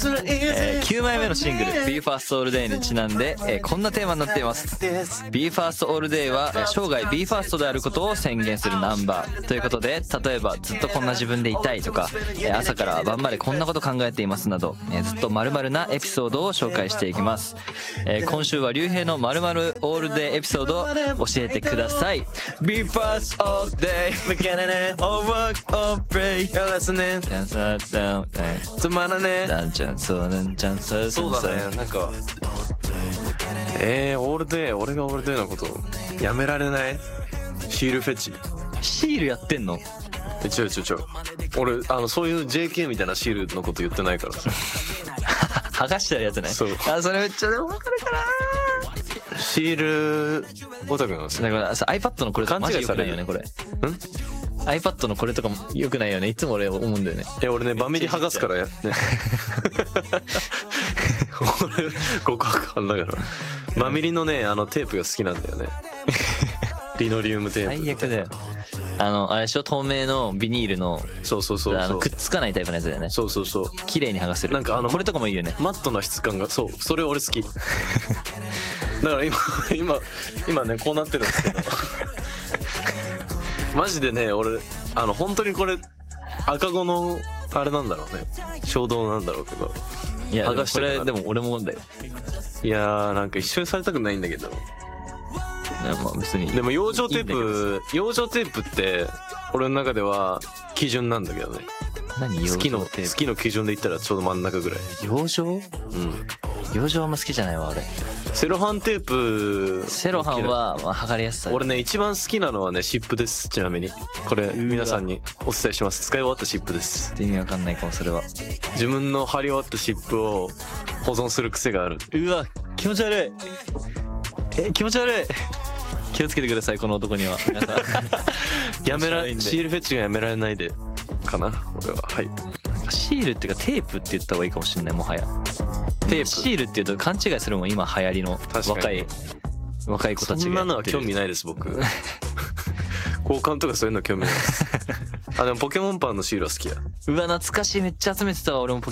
9枚目のシングル BE:FIRST ALL DAY にちなんで、こんなテーマになっています。 BE:FIRST ALL DAY は生涯 BE:FIRST であることを宣言するナンバーということで、例えばずっとこんな自分でいたいとか、朝から晩までこんなこと考えていますなど、ずっと〇〇なエピソードを紹介していきます。今週は竜兵の〇〇オールデイエピソードを教えてください。 BE:FIRST ALL DAY beginning all work all pray you're listening つまらねえそうだね。なんかオールデイ、俺がオールデイのことやめられない。シールフェチ。 シールやってんの？ 違う俺そういう JK みたいなシールのこと言ってないからさ。 剥がしてあるやつね。 そう。 それめっちゃでも分かるかな。 シールオタクなんですよ。 だからさ iPad のこれとかマジ良くないよねこれ。iPad のこれとかも良くないよね。いつも俺思うんだよね。 俺ねバミリ剥がすからやって俺告白犯だからバミリのねテープが好きなんだよね。リノリウムテープ。 最悪だよ。あれでしょ、透明のビニールのそうくっつかないタイプのやつだよね。 そう綺麗に剥がせる。 なんかこれとかもいいよね。 マットな質感が、そうそれ俺好き。だから今ねこうなってるんですけどマジでね俺本当にこれ赤子のあれなんだろうね、衝動なんだろうけど、 いや剥がしてこれでも俺もだよ。 いやーなんか一緒にされたくないんだけど。 いやまあ別にでも養生テープって俺の中では基準なんだけどね。 何好きの基準で言ったらちょうど真ん中ぐらい。 養生？養生あんま好きじゃないわ俺。 セロハンテープ。 セロハンはまあ剥がれやすさ。 俺ね一番好きなのはね湿布です。ちなみにこれ皆さんにお伝えします。使い終わった湿布です。 意味わかんないかもそれは。 自分の貼り終わった湿布を保存する癖がある。 うわ気持ち悪い。気持ち悪い。気をつけてくださいこの男には。皆さんシールフェチがやめられないでかな俺は。はい。 シールっていうかテープって言った方がいいかもしれない。もはやテープシールっていうと勘違いするもん今流行りの若い子たちが。 そんなのは興味ないです僕。交換とかそういうの興味ないです。でもポケモンパンのシールは好きだ。 うわ懐かしい。めっちゃ集めてたわ俺も。